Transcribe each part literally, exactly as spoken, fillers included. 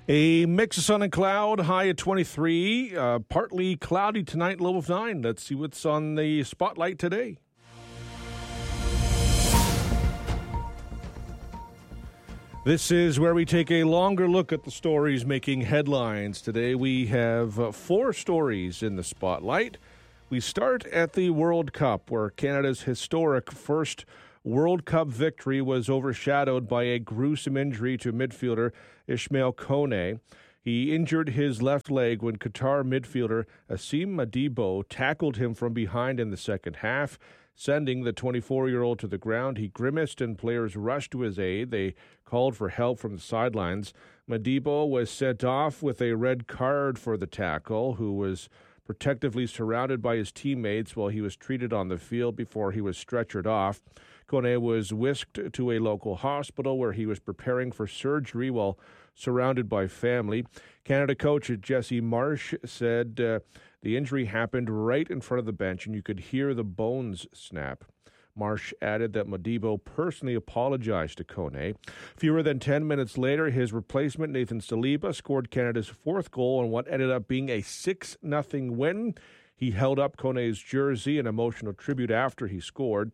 A mix of sun and cloud, high at twenty-three. Uh, partly cloudy tonight, low of nine. Let's see what's on the spotlight today. This is where we take a longer look at the stories making headlines. Today we have uh, four stories in the spotlight. We start at the World Cup, where Canada's historic first World Cup victory was overshadowed by a gruesome injury to midfielder Ismail Kone. He injured his left leg when Qatar midfielder Asim Madibo tackled him from behind in the second half, sending the twenty-four-year-old to the ground. He grimaced and players rushed to his aid. They called for help from the sidelines. Madibo was sent off with a red card for the tackle, who was protectively surrounded by his teammates while he was treated on the field before he was stretchered off. Kone was whisked to a local hospital where he was preparing for surgery while surrounded by family. Canada coach Jesse Marsh said uh, the injury happened right in front of the bench and you could hear the bones snap. Marsh added that Madibo personally apologized to Kone. Fewer than ten minutes later, his replacement, Nathan Saliba, scored Canada's fourth goal in what ended up being a six nothing win. He held up Kone's jersey, an emotional tribute after he scored.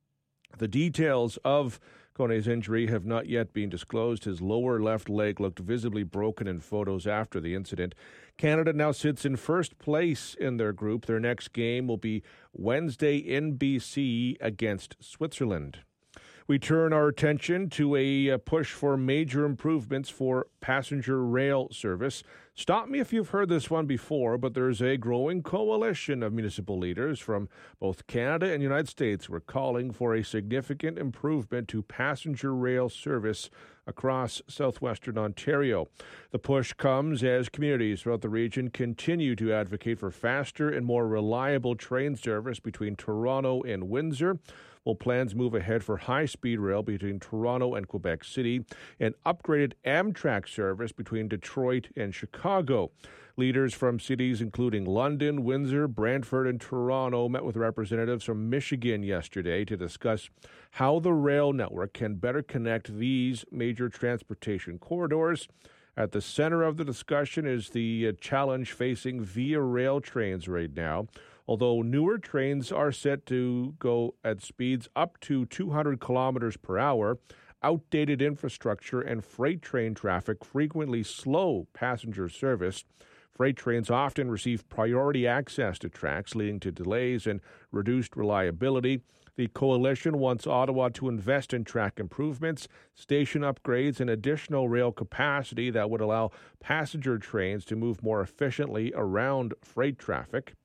The details of Kone's injury have not yet been disclosed. His lower left leg looked visibly broken in photos after the incident. Canada now sits in first place in their group. Their next game will be Wednesday in B C against Switzerland. We turn our attention to a push for major improvements for passenger rail service. Stop me if you've heard this one before, but there's a growing coalition of municipal leaders from both Canada and the United States who are calling for a significant improvement to passenger rail service across southwestern Ontario. The push comes as communities throughout the region continue to advocate for faster and more reliable train service between Toronto and Windsor, while plans move ahead for high-speed rail between Toronto and Quebec City and upgraded Amtrak service between Detroit and Chicago. Leaders from cities including London, Windsor, Brantford, and Toronto met with representatives from Michigan yesterday to discuss how the rail network can better connect these major transportation corridors. At the center of the discussion is the challenge facing Via Rail trains right now. Although newer trains are set to go at speeds up to two hundred kilometers per hour, outdated infrastructure and freight train traffic frequently slow passenger service. Freight trains often receive priority access to tracks, leading to delays and reduced reliability. The coalition wants Ottawa to invest in track improvements, station upgrades, and additional rail capacity that would allow passenger trains to move more efficiently around freight traffic.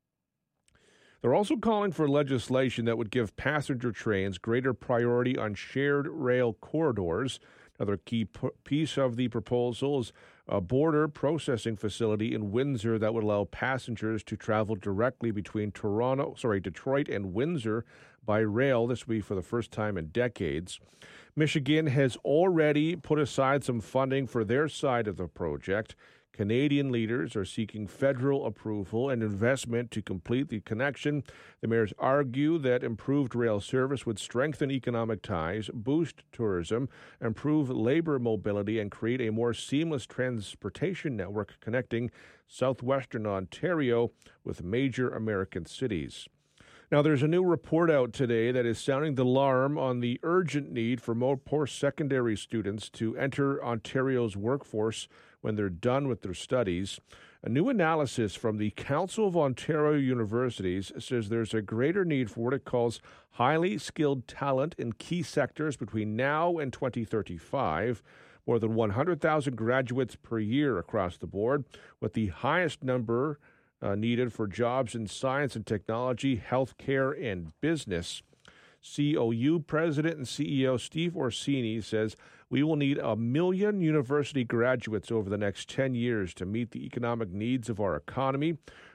They're also calling for legislation that would give passenger trains greater priority on shared rail corridors. Another key p- piece of the proposal is a border processing facility in Windsor that would allow passengers to travel directly between Toronto, sorry, Detroit and Windsor by rail. This will be for the first time in decades. Michigan has already put aside some funding for their side of the project. Canadian leaders are seeking federal approval and investment to complete the connection. The mayors argue that improved rail service would strengthen economic ties, boost tourism, improve labor mobility, and create a more seamless transportation network connecting southwestern Ontario with major American cities. Now, there's a new report out today that is sounding the alarm on the urgent need for more post-secondary students to enter Ontario's workforce when they're done with their studies. A new analysis from the Council of Ontario Universities says there's a greater need for what it calls highly skilled talent in key sectors between now and twenty thirty-five. More than one hundred thousand graduates per year across the board, with the highest number uh, needed for jobs in science and technology, healthcare, and business. C O U President and C E O Steve Orsini says we will need a million university graduates over the next ten years to meet the economic needs of our economy.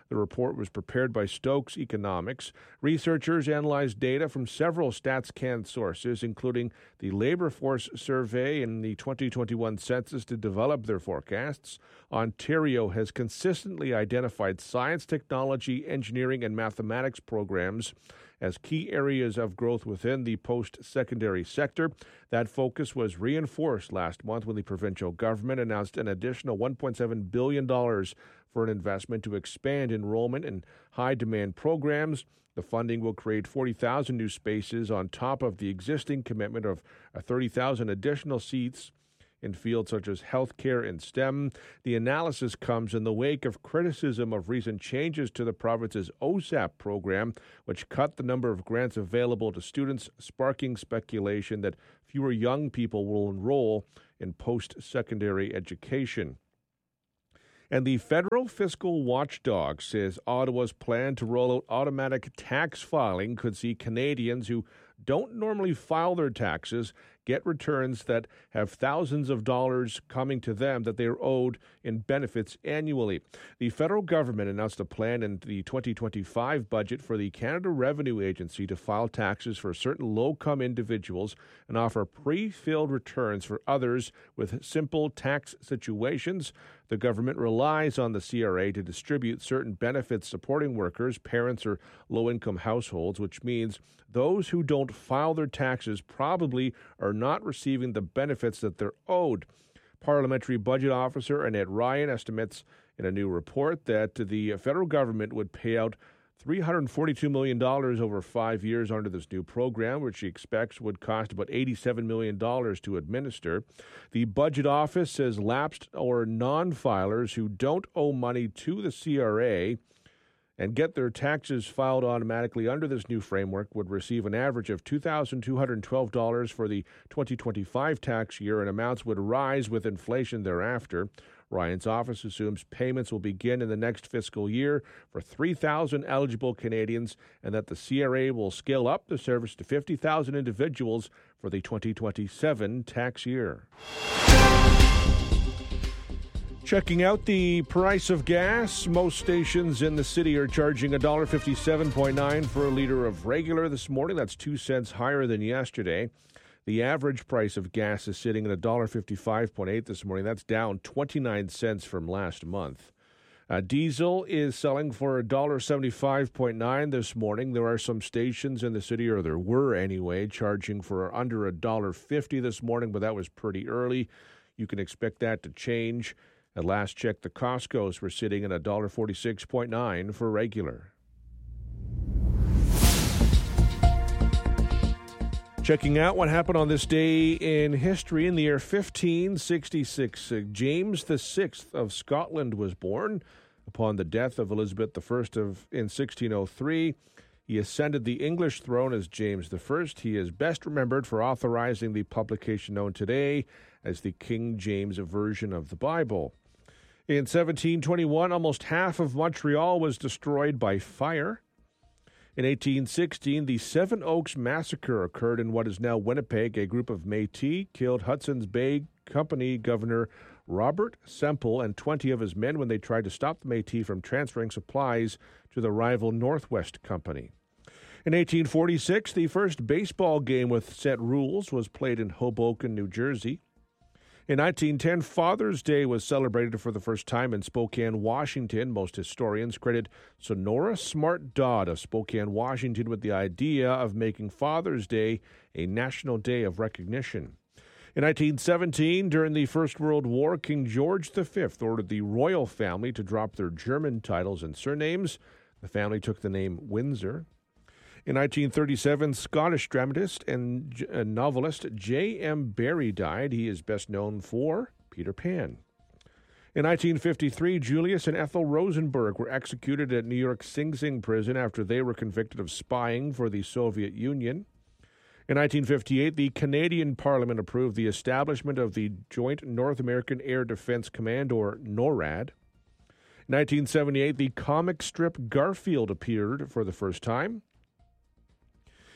The report was prepared by Stokes Economics. Researchers analyzed data from several StatsCan sources, including the Labor Force Survey and the twenty twenty-one census, to develop their forecasts. Ontario has consistently identified science, technology, engineering, and mathematics programs as key areas of growth within the post-secondary sector. That focus was reinforced last month when the provincial government announced an additional one point seven billion dollars for an investment to expand enrollment in high-demand programs. The funding will create forty thousand new spaces on top of the existing commitment of thirty thousand additional seats in fields such as healthcare and STEM. The analysis comes in the wake of criticism of recent changes to the province's O S A P program, which cut the number of grants available to students, sparking speculation that fewer young people will enroll in post-secondary education. And the federal fiscal watchdog says Ottawa's plan to roll out automatic tax filing could see Canadians who don't normally file their taxes get returns that have thousands of dollars coming to them that they are owed in benefits annually. The federal government announced a plan in the twenty twenty-five budget for the Canada Revenue Agency to file taxes for certain low-income individuals and offer pre-filled returns for others with simple tax situations. The government relies on the C R A to distribute certain benefits supporting workers, parents, or low-income households, which means those who don't file their taxes probably are not receiving the benefits that they're owed. Parliamentary Budget Officer Annette Ryan estimates in a new report that the federal government would pay out three hundred forty-two million dollars over five years under this new program, which she expects would cost about eighty-seven million dollars to administer. The Budget Office says lapsed or non-filers who don't owe money to the C R A and get their taxes filed automatically under this new framework would receive an average of two thousand two hundred twelve dollars for the twenty twenty-five tax year, and amounts would rise with inflation thereafter. Ryan's office assumes payments will begin in the next fiscal year for three thousand eligible Canadians, and that the C R A will scale up the service to fifty thousand individuals for the twenty twenty-seven tax year. Checking out the price of gas, most stations in the city are charging one dollar fifty-seven point nine for a liter of regular this morning. That's two cents higher than yesterday. The average price of gas is sitting at one dollar fifty-five point eight this morning. That's down twenty-nine cents from last month. Uh, diesel is selling for one dollar seventy-five point nine this morning. There are some stations in the city, or there were anyway, charging for under one dollar fifty this morning, but that was pretty early. You can expect that to change. At last check, the Costco's were sitting at one dollar forty-six point nine for regular. Checking out what happened on this day in history. In the year fifteen sixty-six, uh, James the Sixth of Scotland was born. Upon the death of Elizabeth the First of, in sixteen oh three, he ascended the English throne as James the First. He is best remembered for authorizing the publication known today as the King James Version of the Bible. In seventeen twenty-one, almost half of Montreal was destroyed by fire. In eighteen sixteen, the Seven Oaks Massacre occurred in what is now Winnipeg. A group of Métis killed Hudson's Bay Company Governor Robert Semple and twenty of his men when they tried to stop the Métis from transferring supplies to the rival Northwest Company. In eighteen forty-six, the first baseball game with set rules was played in Hoboken, New Jersey. In nineteen ten, Father's Day was celebrated for the first time in Spokane, Washington. Most historians credit Sonora Smart Dodd of Spokane, Washington, with the idea of making Father's Day a national day of recognition. In nineteen seventeen, during the First World War, King George the Fifth ordered the royal family to drop their German titles and surnames. The family took the name Windsor. In nineteen thirty-seven, Scottish dramatist and novelist J M Barrie died. He is best known for Peter Pan. In nineteen fifty-three, Julius and Ethel Rosenberg were executed at New York's Sing Sing prison after they were convicted of spying for the Soviet Union. In nineteen fifty-eight, the Canadian Parliament approved the establishment of the Joint North American Air Defense Command, or NORAD. In nineteen seventy-eight, the comic strip Garfield appeared for the first time.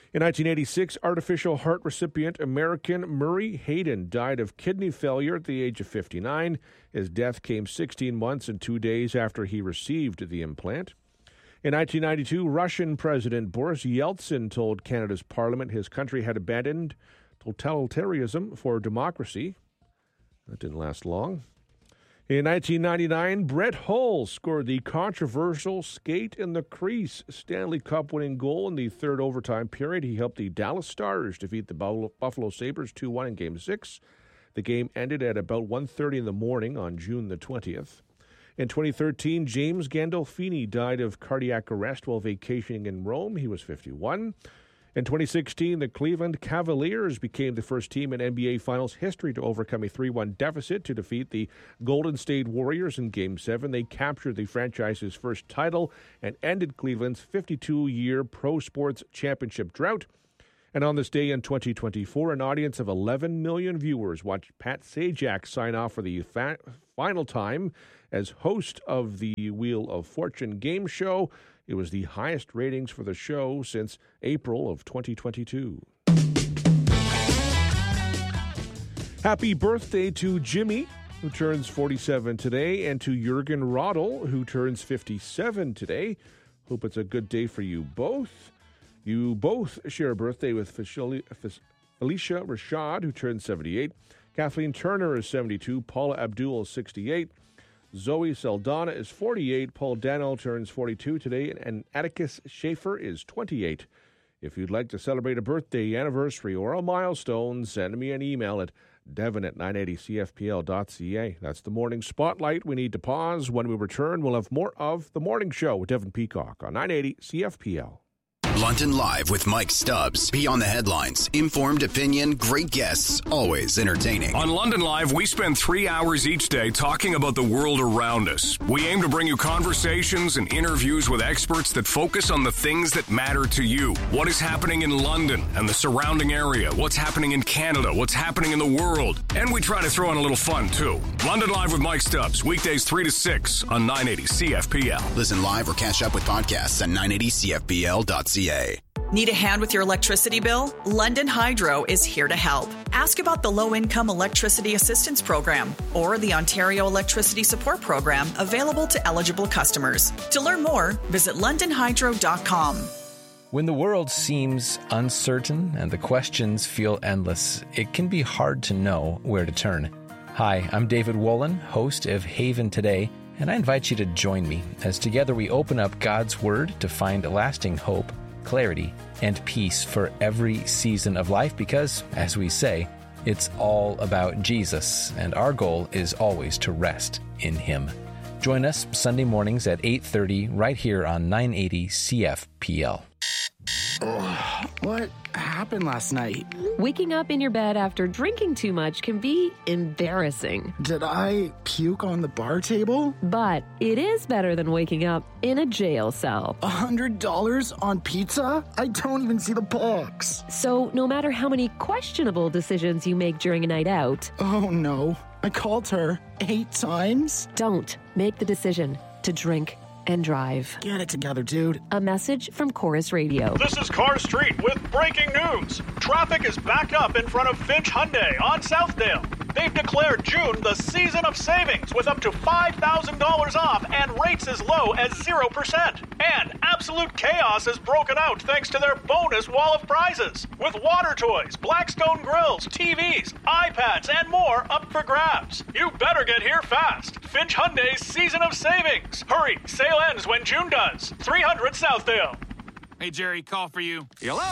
In nineteen eighty-six, artificial heart recipient American Murray Hayden died of kidney failure at the age of fifty-nine. His death came sixteen months and two days after he received the implant. In nineteen ninety-two, Russian President Boris Yeltsin told Canada's Parliament his country had abandoned totalitarianism for democracy. That didn't last long. In nineteen ninety-nine, Brett Hull scored the controversial skate in the crease Stanley Cup winning goal in the third overtime period. He helped the Dallas Stars defeat the Buffalo Sabres two one in Game six. The game ended at about one thirty in the morning on June the twentieth. In twenty thirteen, James Gandolfini died of cardiac arrest while vacationing in Rome. He was fifty-one. In twenty sixteen, the Cleveland Cavaliers became the first team in N B A Finals history to overcome a three one deficit to defeat the Golden State Warriors in Game seven. They captured the franchise's first title and ended Cleveland's fifty-two-year pro sports championship drought. And on this day in twenty twenty-four, an audience of eleven million viewers watched Pat Sajak sign off for the fa- final time as host of the Wheel of Fortune game show. It was the highest ratings for the show since April of twenty twenty-two. Happy birthday to Jimmy, who turns forty-seven today, and to Jürgen Rodel, who turns fifty-seven today. Hope it's a good day for you both. You both share a birthday with Felicia Rashad, who turns seventy-eight. Kathleen Turner is seventy-two. Paula Abdul is sixty-eight. Zoe Saldana is forty-eight. Paul Daniel turns forty-two today, and Atticus Schaefer is twenty-eight. If you'd like to celebrate a birthday, anniversary, or a milestone, send me an email at devon at nine eighty c f p l dot c a. That's the Morning Spotlight. We need to pause. When we return, we'll have more of The Morning Show with Devon Peacock on nine eighty C F P L. London Live with Mike Stubbs. Beyond the headlines, informed opinion, great guests, always entertaining. On London Live, we spend three hours each day talking about the world around us. We aim to bring you conversations and interviews with experts that focus on the things that matter to you. What is happening in London and the surrounding area? What's happening in Canada? What's happening in the world? And we try to throw in a little fun, too. London Live with Mike Stubbs, weekdays three to six on nine eighty C F P L. Listen live or catch up with podcasts at nine eighty c f p l dot c a. Need a hand with your electricity bill? London Hydro is here to help. Ask about the Low-Income Electricity Assistance Program or the Ontario Electricity Support Program available to eligible customers. To learn more, visit london hydro dot com. When the world seems uncertain and the questions feel endless, it can be hard to know where to turn. Hi, I'm David Wolin, host of Haven Today, and I invite you to join me as together we open up God's Word to find lasting hope, clarity, and peace for every season of life because, as we say, it's all about Jesus, and our goal is always to rest in Him. Join us Sunday mornings at eight thirty right here on nine eighty C F P L. Oh, what happened last night? Waking up in your bed after drinking too much can be embarrassing. Did I puke on the bar table? But it is better than waking up in a jail cell. A hundred dollars on pizza? I don't even see the box. So no matter how many questionable decisions you make during a night out... Oh no, I called her eight times? Don't make the decision to drink and drive. Get it together, dude. A message from Chorus Radio. This is Car Street with breaking news. Traffic is backed up in front of Finch Hyundai on Southdale. They've declared June the season of savings with up to five thousand dollars off and rates as low as zero percent. And absolute chaos has broken out thanks to their bonus wall of prizes. With water toys, Blackstone grills, T Vs, iPads, and more up for grabs. You better get here fast. Finch Hyundai's season of savings. Hurry, sale ends when June does. three hundred Southdale. Hey, Jerry, call for you.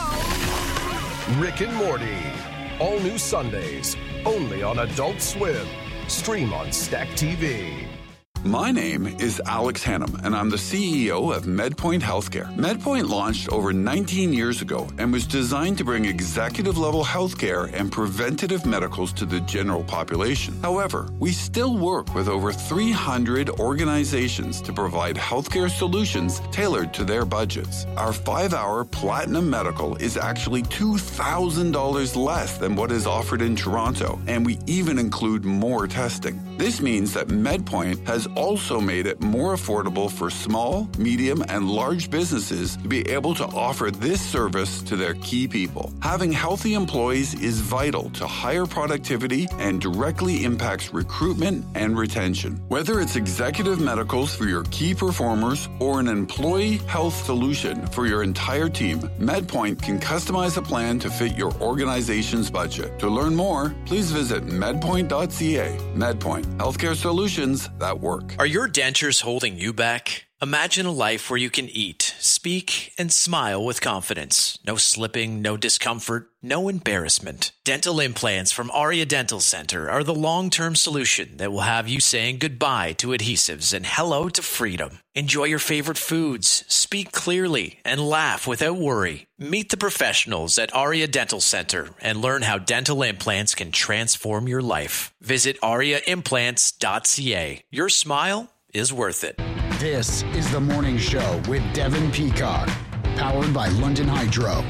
Hello? Rick and Morty. All new Sundays. Only on Adult Swim. Stream on Stack T V. My name is Alex Hannum, and I'm the C E O of MedPoint Healthcare. MedPoint launched over nineteen years ago and was designed to bring executive-level healthcare and preventative medicals to the general population. However, we still work with over three hundred organizations to provide healthcare solutions tailored to their budgets. Our five-hour Platinum Medical is actually two thousand dollars less than what is offered in Toronto, and we even include more testing. This means that MedPoint has also made it more affordable for small, medium, and large businesses to be able to offer this service to their key people. Having healthy employees is vital to higher productivity and directly impacts recruitment and retention. Whether it's executive medicals for your key performers or an employee health solution for your entire team, MedPoint can customize a plan to fit your organization's budget. To learn more, please visit medpoint dot c a. MedPoint. Healthcare solutions that work. Are your dentures holding you back? Imagine a life where you can eat, speak, and smile with confidence. No slipping, no discomfort, no embarrassment. Dental implants from Aria Dental Center are the long-term solution that will have you saying goodbye to adhesives and hello to freedom. Enjoy your favorite foods, speak clearly, and laugh without worry. Meet the professionals at Aria Dental Center and learn how dental implants can transform your life. Visit aria implants dot c a. Your smile is worth it. This is The Morning Show with Devin Peacock, powered by London Hydro.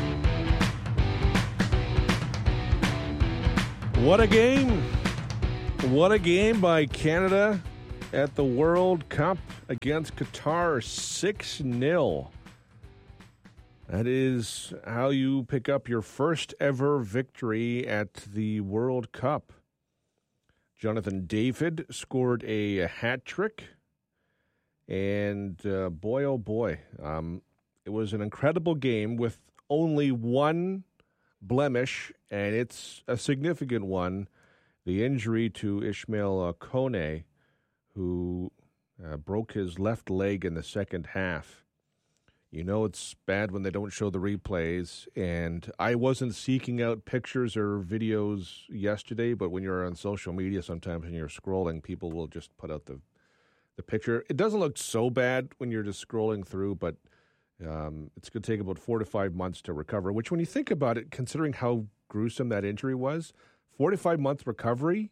What a game. What a game by Canada at the World Cup against Qatar, six nil. That is how you pick up your first ever victory at the World Cup. Jonathan David scored a hat trick. And uh, boy, oh boy, um, it was an incredible game with only one blemish, and it's a significant one, the injury to Ismail uh, Kone, who uh, broke his left leg in the second half. You know it's bad when they don't show the replays, and I wasn't seeking out pictures or videos yesterday, but when you're on social media sometimes and you're scrolling, people will just put out the The picture. It doesn't look so bad when you're just scrolling through, but um, it's going to take about four to five months to recover, which when you think about it, considering how gruesome that injury was, four to five month recovery,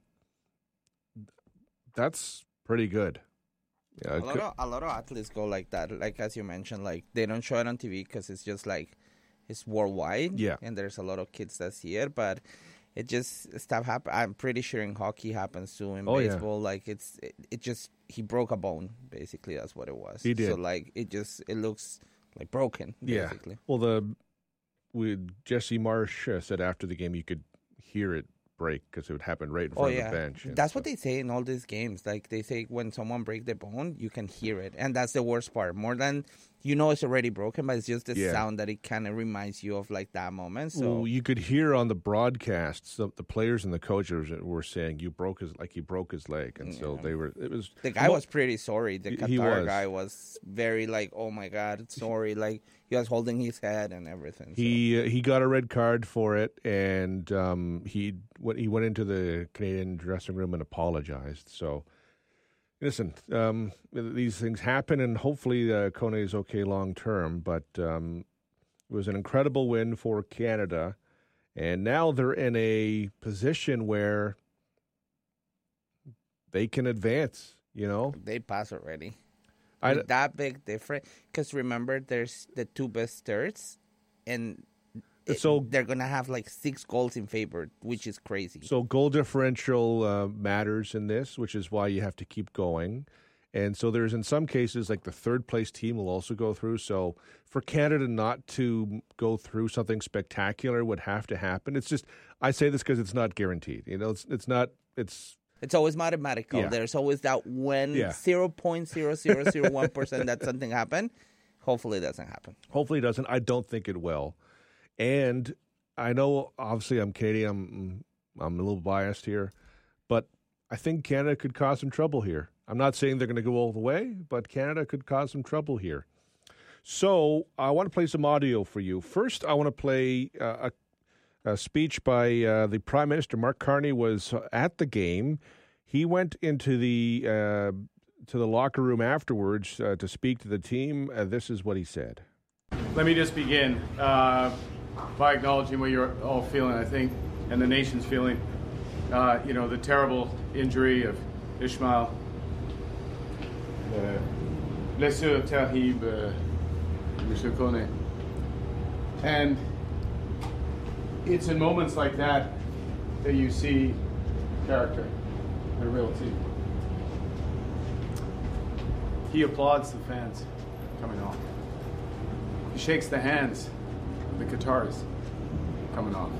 that's pretty good. Yeah, a, lot of, a lot of athletes go like that. Like, as you mentioned, like they don't show it on T V because it's just like it's worldwide. Yeah. And there's a lot of kids that see it, but it just stuff happen. I'm pretty sure in hockey happens too. In oh, baseball, yeah. like it's it, it just he broke a bone. Basically, that's what it was. He did. So like it just it looks like broken. Basically. Yeah. Well, the we Jesse Marsh uh, said after the game you could hear it break because it would happen right in front oh, of yeah. the bench. That's so. What they say in all these games. Like they say when someone breaks their bone, you can hear it, and that's the worst part. More than you know, it's already broken, but it's just the yeah. sound that it kind of reminds you of like that moment. So well, you could hear on the broadcasts the, the players and the coaches were saying you broke his like he broke his leg, and yeah. so they were. It was the guy well, was pretty sorry. The Qatar he was. guy was very like, oh my god, sorry. Like he was holding his head and everything. So. He uh, he got a red card for it, and um, he went he went into the Canadian dressing room and apologized. So. Listen, um, these things happen, and hopefully uh, Kone is okay long term. But um, it was an incredible win for Canada, and now they're in a position where they can advance. You know, they pass already. I, With that big difference, because remember, there's the two best thirds, and. It, so they're going to have like six goals in favor, which is crazy. So goal differential uh, matters in this, which is why you have to keep going. And so there's in some cases like the third place team will also go through. So for Canada not to go through something spectacular would have to happen. It's just I say this because it's not guaranteed. You know, it's it's not it's. It's always mathematical. Yeah. There's always that when yeah. zero point zero zero zero one percent that something happened. Hopefully it doesn't happen. Hopefully it doesn't. I don't think it will. And I know, obviously, I'm Canadian. I'm, I'm a little biased here, but I think Canada could cause some trouble here. I'm not saying they're going to go all the way, but Canada could cause some trouble here. So I want to play some audio for you. First, I want to play uh, a, a speech by uh, the Prime Minister. Mark Carney was at the game. He went into the uh, to the locker room afterwards uh, to speak to the team. Uh, this is what he said. Let me just begin uh, by acknowledging what you're all feeling, I think, and the nation's feeling. Uh, you know, the terrible injury of Ismail, the blessure terrible, Monsieur Kone. And it's in moments like that that you see character. They're real team. He applauds the fans coming off. He shakes the hands of the Qataris coming off.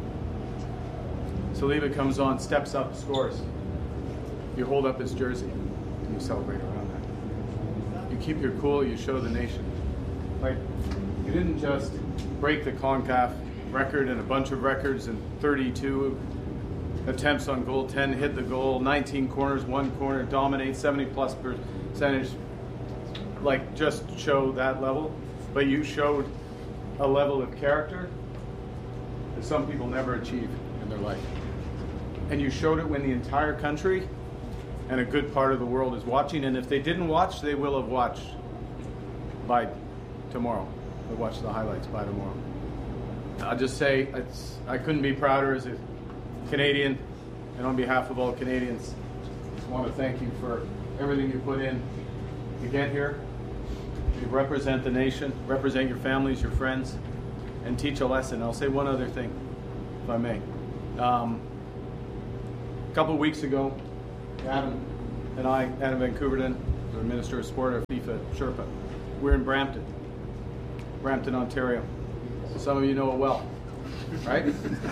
Saliba comes on, steps up, scores. You hold up his jersey and you celebrate around that. You keep your cool, you show the nation. Like, you didn't just break the CONCACAF record and a bunch of records and thirty-two attempts on goal, ten hit the goal, nineteen corners, one corner, dominate, seventy plus percentage. Like, just show that level. But you showed a level of character that some people never achieve in their life. And you showed it when the entire country and a good part of the world is watching. And if they didn't watch, they will have watched by tomorrow. They'll watch the highlights by tomorrow. I'll just say it's, I couldn't be prouder as a Canadian, and on behalf of all Canadians, I just want to thank you for everything you put in to get here. You represent the nation, represent your families, your friends, and teach a lesson. I'll say one other thing, if I may. Um, a couple of weeks ago, Adam and I, Adam Van Couverden, the Minister of Sport, our FIFA Sherpa, we're in Brampton, Brampton, Ontario. Some of you know it well, right?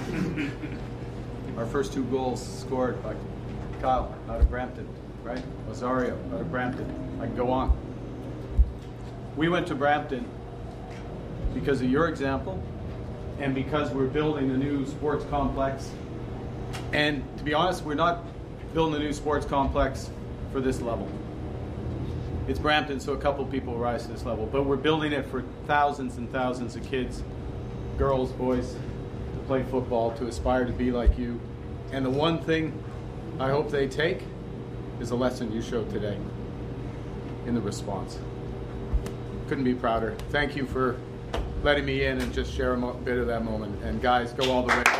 Our first two goals scored by Kyle out of Brampton, right? Osario out of Brampton. I can go on. We went to Brampton because of your example and because we're building a new sports complex. And to be honest, we're not building a new sports complex for this level. It's Brampton, so a couple of people rise to this level. But we're building it for thousands and thousands of kids, girls, boys, to play football, to aspire to be like you. And the one thing I hope they take is the lesson you showed today in the response. Couldn't be prouder. Thank you for letting me in and just share a mo- bit of that moment. And guys, go all the way.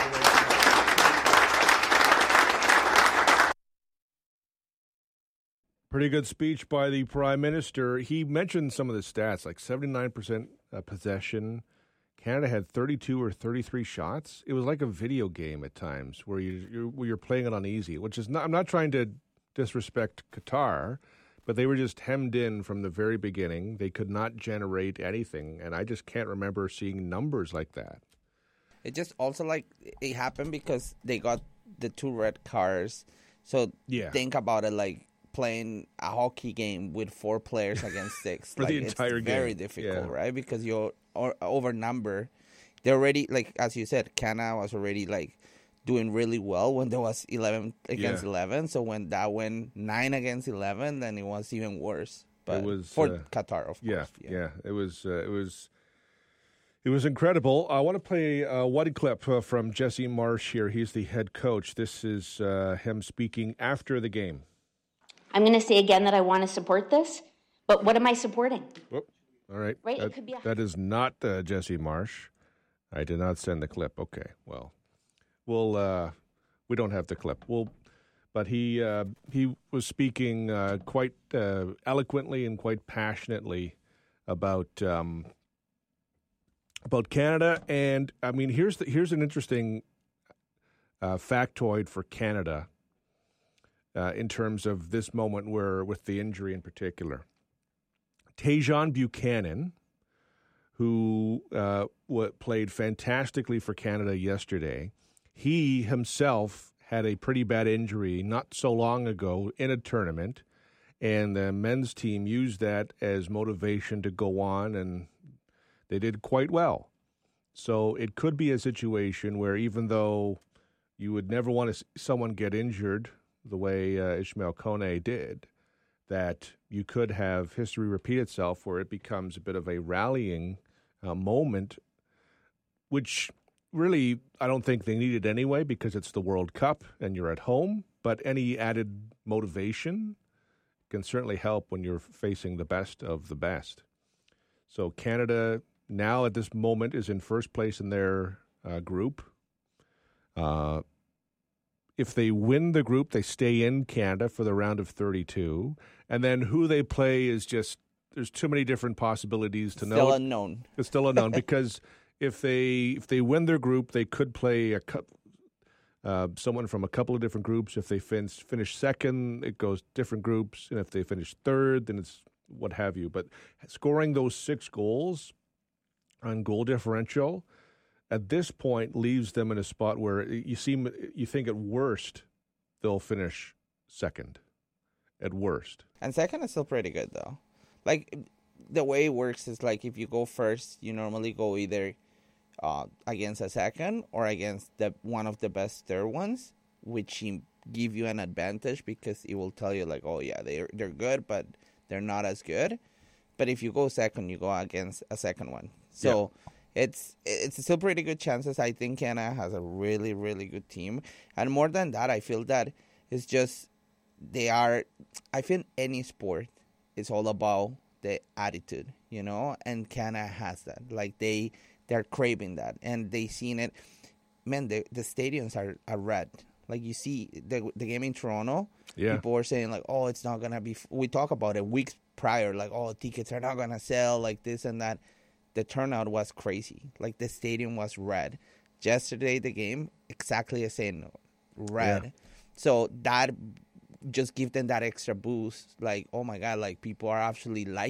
Pretty good speech by the Prime Minister. He mentioned some of the stats, like seventy-nine percent uh, possession. Canada had thirty-two or thirty-three shots. It was like a video game at times where you, you're, where you're playing it on easy, which is not, I'm not trying to disrespect Qatar, but they were just hemmed in from the very beginning. They could not generate anything, and I just can't remember seeing numbers like that. It just also, like, it happened because they got the two red cards. So yeah. Think about it like playing a hockey game with four players against six. For like, the entire it's game. very difficult, yeah. right? Because you're or, overnumber. They're already, like, as you said, Canada was already, like, doing really well when there was eleven against yeah. eleven. So when that went nine against eleven, then it was even worse. But it was, for uh, Qatar, of yeah, course. Yeah, yeah. It was, uh, it was, it was incredible. I want to play uh, one clip uh, from Jesse Marsh here. He's the head coach. This is uh, him speaking after the game. I'm going to say again that I want to support this, but what am I supporting? Whoop. All right. Right? That, It could be a- that is not uh, Jesse Marsh. I did not send the clip. Okay, well. We'll, uh, we don't have the clip. We'll, but he uh, he was speaking uh, quite uh, eloquently and quite passionately about um, about Canada. And I mean, here's the, here's an interesting uh, factoid for Canada uh, in terms of this moment where with the injury in particular. Tajon Buchanan, who uh, w- played fantastically for Canada yesterday. He himself had a pretty bad injury not so long ago in a tournament, and the men's team used that as motivation to go on, and they did quite well. So it could be a situation where even though you would never want to see someone get injured the way uh, Ishmael Kone did, that you could have history repeat itself where it becomes a bit of a rallying uh, moment, which really, I don't think they need it anyway because it's the World Cup and you're at home. But any added motivation can certainly help when you're facing the best of the best. So Canada now at this moment is in first place in their uh, group. Uh, if they win the group, they stay in Canada for the round of thirty-two. And then who they play is just, there's too many different possibilities to still know. Still unknown. It's still unknown because... If they if they win their group, they could play a Uh, someone from a couple of different groups. If they fin- finish second, it goes different groups. And if they finish third, then it's what have you. But scoring those six goals on goal differential at this point leaves them in a spot where you seem you think at worst they'll finish second. At worst. And second is still pretty good, though. Like, the way it works is, like, if you go first, you normally go either uh, against a second or against the one of the best third ones, which give you an advantage because it will tell you, like, oh, yeah, they're, they're good, but they're not as good. But if you go second, you go against a second one. So yeah. it's it's still pretty good chances. I think Canada has a really, really good team. And more than that, I feel that it's just they are, I feel any sport is all about the attitude, you know, and Canada has that. Like, they, they're craving that, and they seen it. Man, the, the stadiums are, are red. Like, you see the the game in Toronto, yeah. people were saying, like, oh, it's not going to be, f-. we talk about it weeks prior, like, oh, tickets are not going to sell, like this and that. The turnout was crazy. Like, the stadium was red. Yesterday, the game, exactly the same, red. Yeah. So that just give them that extra boost. Like, oh, my God, like, people are actually liking